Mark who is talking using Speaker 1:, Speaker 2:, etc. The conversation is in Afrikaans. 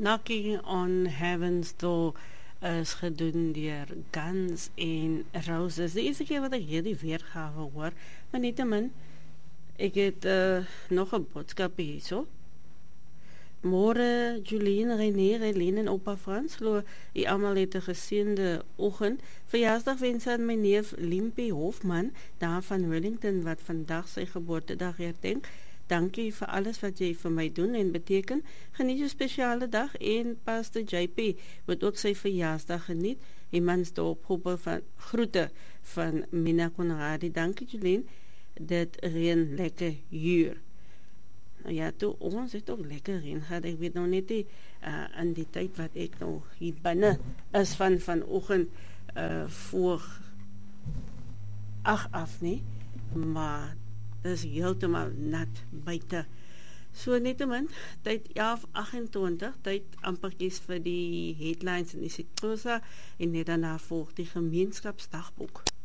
Speaker 1: Knocking on Heaven's Door is gedoen deur Guns N' Roses. Die eerste keer wat ek hierdie weergawe hoor, maar nietemin, ek het nog 'n boodskap hierso. Môre, Julien, René, Relien en opa Frans, glo u almal het 'n geseënde oggend. Verjaarsdag wens aan my neef Limpie Hofman, daar van Wellington, wat vandag sy geboortedag herdenk. Dankie vir alles wat jy vir my doen en beteken. Geniet jou spesiale dag en Pastor JP moet ook sy verjaarsdag geniet. Imansdorp groete van Mina Konradi. Dankie Julien, dit reën lekker hier. Ja, toe, ons het ook lekker reën gehad. Ek weet nou net nie in die tyd wat ek nou hier binne is vanoggend voor 8 af nie, maar dis heeltemal nat buite. So netemin, tyd 11:28, tyd amper kies vir die headlines in die Sikosa en net daarna volg die gemeenskapsdagboek.